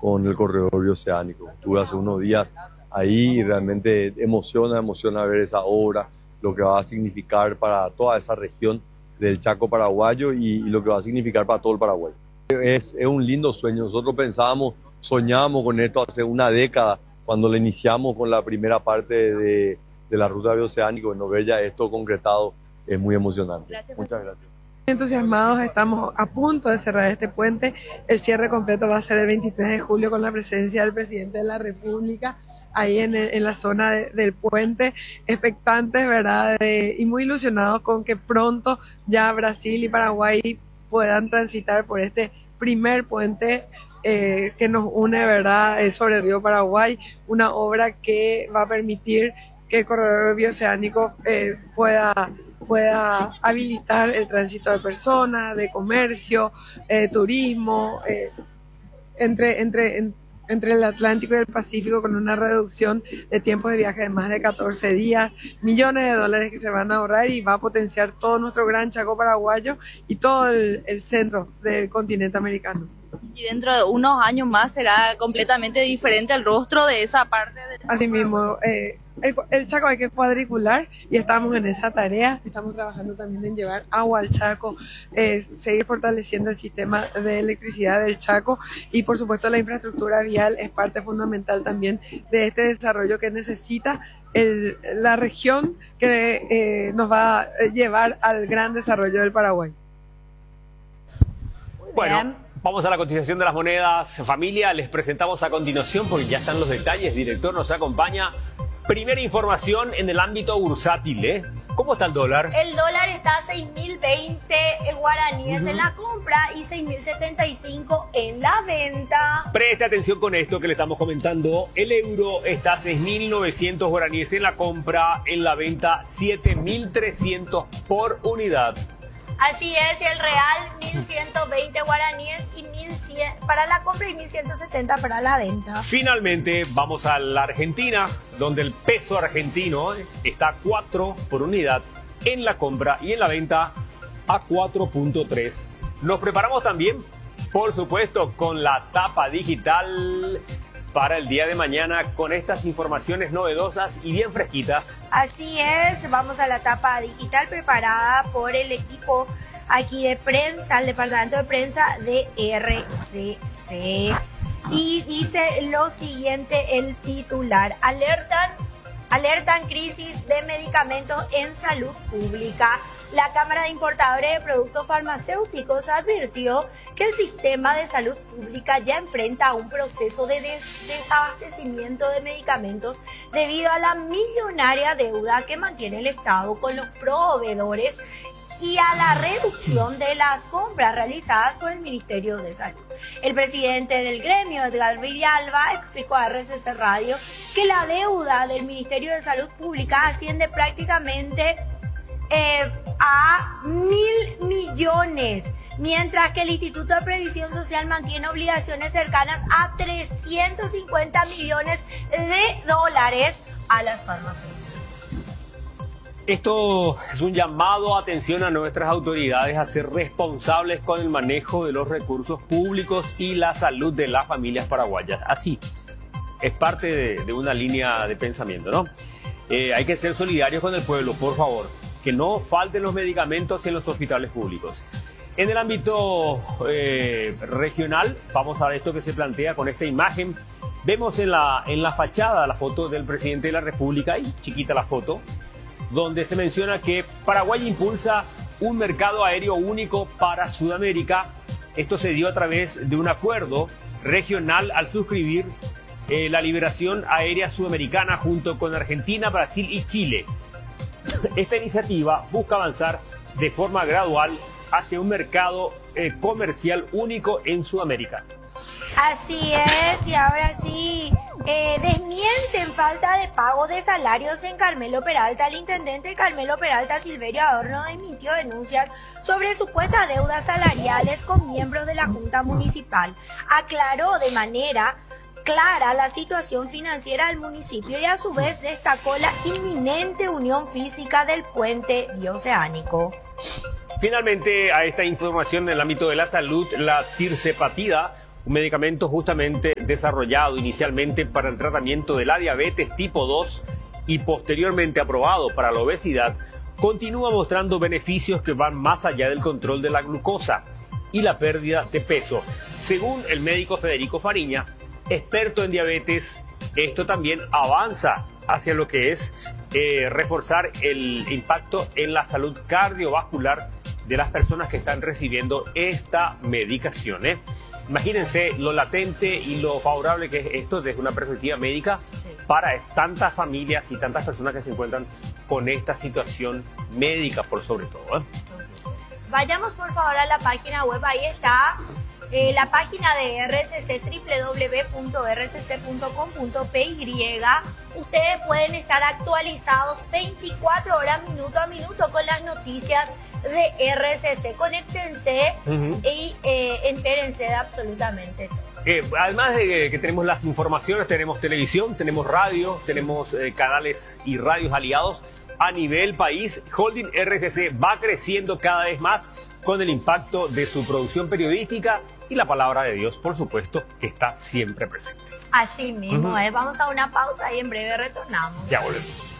con el corredor bioceánico. Estuve hace unos días ahí y realmente emociona ver esa obra, lo que va a significar para toda esa región del Chaco paraguayo y lo que va a significar para todo el Paraguay. Es un lindo sueño. Nosotros soñábamos con esto hace una década, cuando le iniciamos con la primera parte de la ruta bioceánica en Nogueira. Esto concretado es muy emocionante. Muchas gracias. Entusiasmados, estamos a punto de cerrar este puente. El cierre completo va a ser el 23 de julio con la presencia del presidente de la República ahí en la zona del puente, expectantes, ¿verdad? Y muy ilusionados con que pronto ya Brasil y Paraguay puedan transitar por este primer puente que nos une, ¿verdad? Sobre el río Paraguay, una obra que va a permitir que el corredor bioceánico pueda habilitar el tránsito de personas, de comercio, turismo, entre el Atlántico y el Pacífico, con una reducción de tiempos de viaje de más de 14 días, millones de dólares que se van a ahorrar, y va a potenciar todo nuestro gran Chaco paraguayo y todo el centro del continente americano. Y dentro de unos años más será completamente diferente el rostro de esa parte del Chaco. Así mismo, el Chaco hay que cuadricular y estamos en esa tarea. Estamos trabajando también en llevar agua al Chaco, seguir fortaleciendo el sistema de electricidad del Chaco, y por supuesto la infraestructura vial es parte fundamental también de este desarrollo que necesita la región, que nos va a llevar al gran desarrollo del Paraguay. Bueno, vamos a la cotización de las monedas. Familia, les presentamos a continuación, porque ya están los detalles. El director nos acompaña. Primera información en el ámbito bursátil, ¿eh? ¿Cómo está el dólar? El dólar está a 6.020 guaraníes en la compra y 6.075 en la venta. Preste atención con esto que le estamos comentando. El euro está a 6.900 guaraníes en la compra, en la venta 7.300 por unidad. Así es, y el real 1.120 guaraníes y 1.100 para la compra y 1.170 para la venta. Finalmente vamos a la Argentina, donde el peso argentino está a 4 por unidad en la compra y en la venta a 4.3. Nos preparamos también, por supuesto, con la tapa digital para el día de mañana, con estas informaciones novedosas y bien fresquitas. Así es, vamos a la tapa digital preparada por el equipo aquí de prensa, el departamento de prensa de RCC. Y dice lo siguiente el titular: alertan crisis de medicamentos en salud pública. La Cámara de Importadores de Productos Farmacéuticos advirtió que el sistema de salud pública ya enfrenta un proceso de desabastecimiento de medicamentos debido a la millonaria deuda que mantiene el Estado con los proveedores y a la reducción de las compras realizadas por el Ministerio de Salud. El presidente del gremio, Edgar Villalba, explicó a RCC Radio que la deuda del Ministerio de Salud Pública asciende prácticamente a 1.000 millones, mientras que el Instituto de Previsión Social mantiene obligaciones cercanas a 350 millones de dólares a las farmacéuticas. Esto es un llamado a atención a nuestras autoridades a ser responsables con el manejo de los recursos públicos y la salud de las familias paraguayas. Así, es parte de una línea de pensamiento, ¿no? Hay que ser solidarios con el pueblo, por favor. Que no falten los medicamentos en los hospitales públicos. En el ámbito regional, vamos a ver esto que se plantea con esta imagen. Vemos en la fachada la foto del presidente de la República, y chiquita la foto, donde se menciona que Paraguay impulsa un mercado aéreo único para Sudamérica. Esto se dio a través de un acuerdo regional al suscribir la liberación aérea sudamericana junto con Argentina, Brasil y Chile. Esta iniciativa busca avanzar de forma gradual hacia un mercado comercial único en Sudamérica. Así es, y ahora sí, desmienten falta de pago de salarios en Carmelo Peralta. El intendente de Carmelo Peralta, Silverio Adorno, desmintió denuncias sobre supuestas deudas salariales con miembros de la Junta Municipal. Aclaró de manera clara la situación financiera del municipio y a su vez destacó la inminente unión física del puente bioceánico. Finalmente, a esta información en el ámbito de la salud, la tirzepatida, un medicamento justamente desarrollado inicialmente para el tratamiento de la diabetes tipo 2 y posteriormente aprobado para la obesidad, continúa mostrando beneficios que van más allá del control de la glucosa y la pérdida de peso. Según el médico Federico Fariña, experto en diabetes, esto también avanza hacia lo que es reforzar el impacto en la salud cardiovascular de las personas que están recibiendo esta medicación. Imagínense lo latente y lo favorable que es esto desde una perspectiva médica para tantas familias y tantas personas que se encuentran con esta situación médica por sobre todo. Vayamos por favor a la página web, ahí está la página de RCC, www.rcc.com.py. Ustedes pueden estar actualizados 24 horas, minuto a minuto, con las noticias de RCC. Conéctense y entérense de absolutamente todo. Además de que tenemos las informaciones, tenemos televisión, tenemos radio, tenemos canales y radios aliados a nivel país. Holding RCC va creciendo cada vez más con el impacto de su producción periodística y la palabra de Dios, por supuesto, que está siempre presente. Así mismo, vamos a una pausa y en breve retornamos. Ya volvemos.